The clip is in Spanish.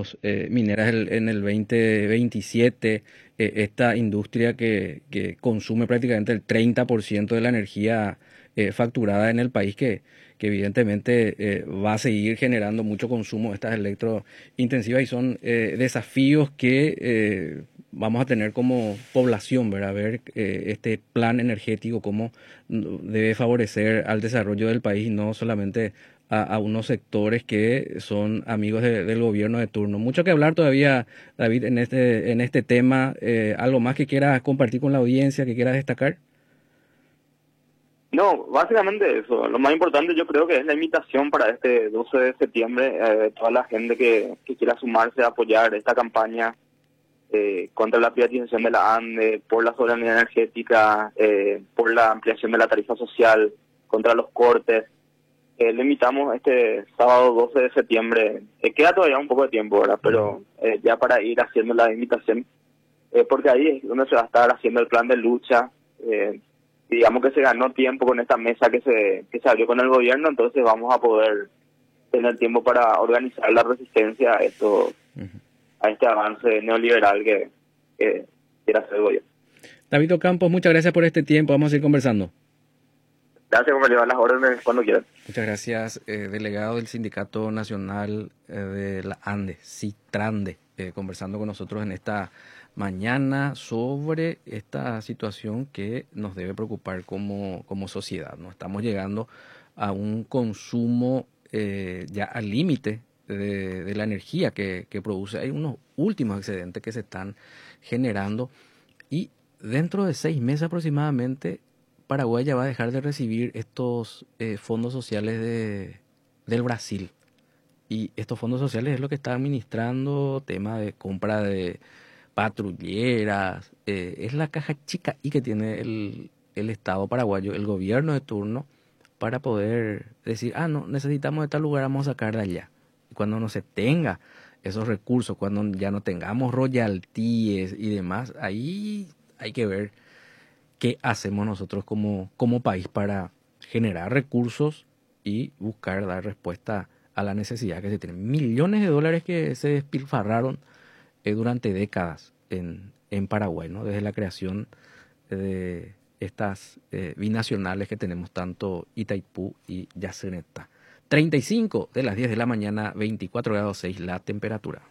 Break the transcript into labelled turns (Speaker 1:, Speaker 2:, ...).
Speaker 1: hectáreas mineras en el 2027. Esta industria que consume prácticamente el 30% de la energía facturada en el país, que evidentemente va a seguir generando mucho consumo de estas electrointensivas y son desafíos que vamos a tener como población, ¿verdad? Ver este plan energético, cómo debe favorecer al desarrollo del país y no solamente a unos sectores que son amigos del gobierno de turno. Mucho que hablar todavía, David, en este tema. ¿Algo más que quieras compartir con la audiencia, que quieras destacar?
Speaker 2: No, básicamente eso. Lo más importante yo creo que es la invitación para este 12 de septiembre, toda la gente que quiera sumarse a apoyar esta campaña contra la privatización de la ANDE, por la soberanía energética, por la ampliación de la tarifa social, contra los cortes. Le invitamos este sábado 12 de septiembre. Queda todavía un poco de tiempo, ¿verdad? Pero ya para ir haciendo la invitación, porque ahí es donde se va a estar haciendo el plan de lucha. Y digamos que se ganó tiempo con esta mesa que se abrió con el gobierno, entonces vamos a poder tener tiempo para organizar la resistencia a esto, a este avance neoliberal que quiere hacer el gobierno.
Speaker 1: David Ocampos, muchas gracias por este tiempo. Vamos a ir conversando.
Speaker 2: Gracias por llevar las órdenes cuando quieran.
Speaker 1: Muchas gracias, delegado del Sindicato Nacional de la ANDE, CITRANDE, conversando con nosotros en esta mañana sobre esta situación que nos debe preocupar como sociedad, ¿no? Estamos llegando a un consumo ya al límite de la energía que produce. Hay unos últimos excedentes que se están generando y dentro de 6 meses aproximadamente Paraguay ya va a dejar de recibir estos fondos sociales del Brasil. Y estos fondos sociales es lo que está administrando tema de compra de patrulleras. Es la caja chica y que tiene el Estado paraguayo, el gobierno de turno, para poder decir, no, necesitamos de tal lugar, vamos a sacar de allá. Y cuando no se tenga esos recursos, cuando ya no tengamos royalties y demás, ahí hay que ver qué hacemos nosotros como país para generar recursos y buscar dar respuesta a la necesidad que se tiene. Millones de dólares que se despilfarraron durante décadas en Paraguay, ¿no? Desde la creación de estas binacionales que tenemos, tanto Itaipú y Yacyretá. 35 de las 10 de la mañana, 24 grados 6 la temperatura.